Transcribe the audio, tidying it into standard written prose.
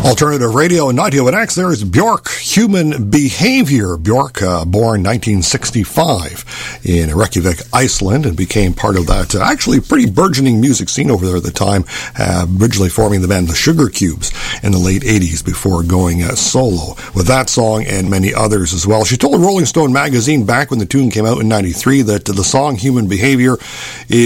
Alternative Radio and 91X, there is Björk, Human Behavior. Björk, born 1965 in Reykjavik, Iceland, and became part of that actually pretty burgeoning music scene over there at the time, originally forming the band The Sugar Cubes in the late 80s before going solo with that song and many others as well. She told Rolling Stone magazine back when the tune came out in 93 that the song Human Behavior is